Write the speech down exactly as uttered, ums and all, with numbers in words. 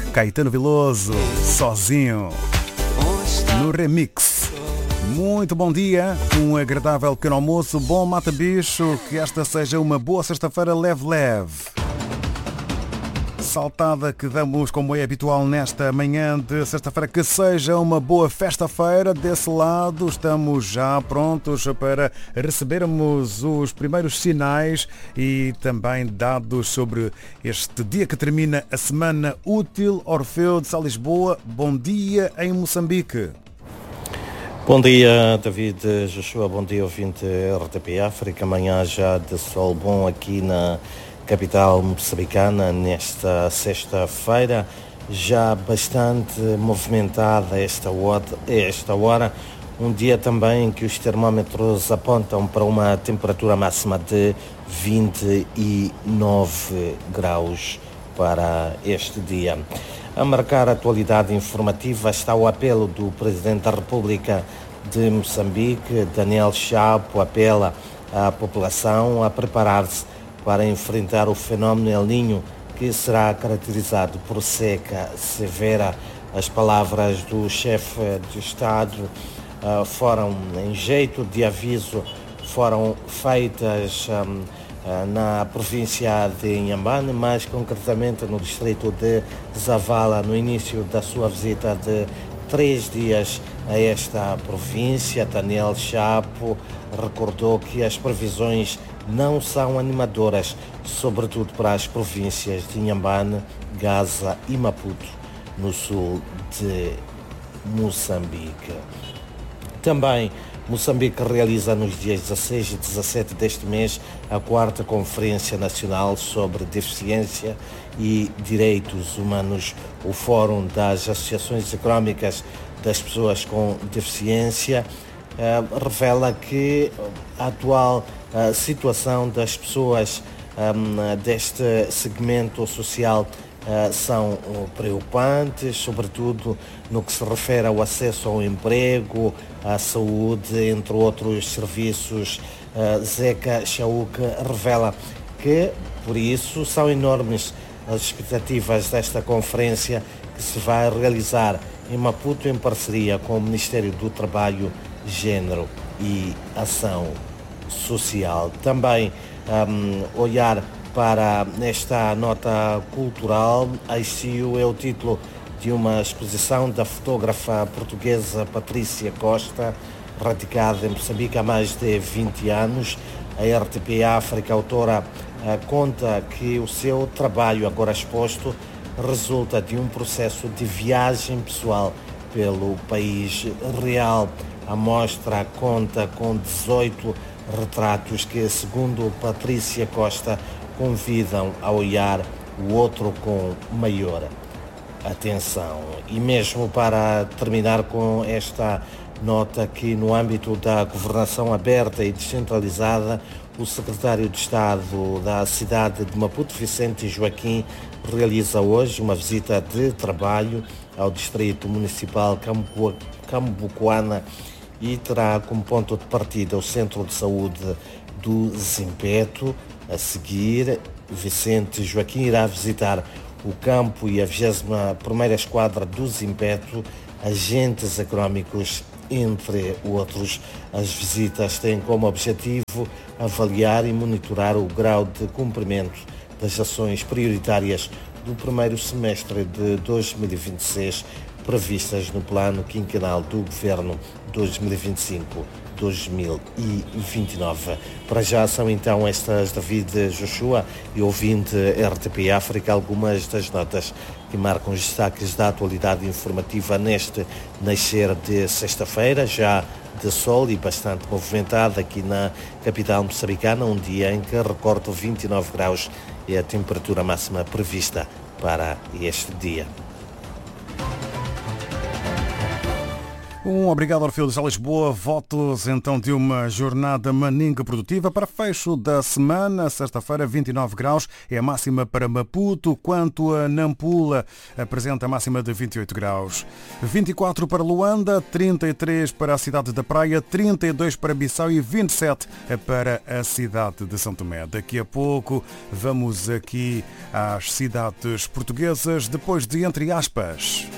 Caetano Veloso, sozinho, no remix. Muito bom dia, um agradável pequeno almoço, bom mata-bicho, que esta seja uma boa sexta-feira leve-leve. Saltada que damos, como é habitual nesta manhã de sexta-feira, que seja uma boa festa-feira. Desse lado estamos já prontos para recebermos os primeiros sinais e também dados sobre este dia que termina a semana útil. Orfeu de Sá Lisboa, bom dia em Moçambique. Bom dia, David, Joshua, bom dia, ouvinte R T P África. Amanhã já de sol bom aqui na capital moçambicana, nesta sexta-feira, já bastante movimentada esta hora, esta hora, um dia também em que os termómetros apontam para uma temperatura máxima de vinte e nove graus para este dia. A marcar a atualidade informativa está o apelo do Presidente da República de Moçambique, Daniel Chapo, apela à população a preparar-se para enfrentar o fenómeno El Niño, que será caracterizado por seca severa. As palavras do chefe de Estado uh, foram, em jeito de aviso, foram feitas um, uh, na província de Inhambane, mais concretamente no distrito de Zavala, no início da sua visita de três dias a esta província. Daniel Chapo recordou que as previsões não são animadoras, sobretudo para as províncias de Inhambane, Gaza e Maputo, no sul de Moçambique. Também Moçambique realiza nos dias dezasseis e dezassete deste mês a quarta Conferência Nacional sobre Deficiência e Direitos Humanos. O Fórum das Associações Económicas das Pessoas com Deficiência uh, revela que a atual a situação das pessoas um, deste segmento social uh, são preocupantes, sobretudo no que se refere ao acesso ao emprego, à saúde, entre outros serviços. Uh, Zeca Chauk revela que, por isso, são enormes as expectativas desta conferência que se vai realizar em Maputo em parceria com o Ministério do Trabalho, Gênero e Ação Social. Também um, olhar para esta nota cultural. I See You é o título de uma exposição da fotógrafa portuguesa Patrícia Costa, radicada em Moçambique há mais de vinte anos. A R T P África, a autora, uh, conta que o seu trabalho agora exposto resulta de um processo de viagem pessoal pelo país real. A mostra conta com dezoito retratos que, segundo Patrícia Costa, convidam a olhar o outro com maior atenção. E mesmo para terminar com esta nota que, no âmbito da governação aberta e descentralizada, o secretário de Estado da cidade de Maputo, Vicente Joaquim, realiza hoje uma visita de trabalho ao distrito municipal Cambucuana e terá como ponto de partida o Centro de Saúde do Zimpeto. A seguir, Vicente Joaquim irá visitar o campo e a vigésima primeira esquadra do Zimpeto, agentes económicos, entre outros. As visitas têm como objetivo avaliar e monitorar o grau de cumprimento das ações prioritárias do primeiro semestre de dois mil e vinte e seis, previstas no plano quinquenal do Governo dois mil e vinte e cinco a dois mil e vinte e nove. Para já são então estas, David, Joshua e ouvinte R T P África, algumas das notas que marcam os destaques da atualidade informativa neste nascer de sexta-feira, já de sol e bastante movimentado aqui na capital moçambicana, um dia em que recordo vinte e nove graus é a temperatura máxima prevista para este dia. Um obrigado ao Fios a Lisboa. Votos então de uma jornada maninga produtiva para fecho da semana. Sexta-feira, vinte e nove graus é a máxima para Maputo, quanto a Nampula apresenta a máxima de vinte e oito graus. vinte e quatro para Luanda, trinta e três para a cidade da Praia, trinta e dois para Bissau e vinte e sete para a cidade de São Tomé. Daqui a pouco vamos aqui às cidades portuguesas, depois de Entre Aspas.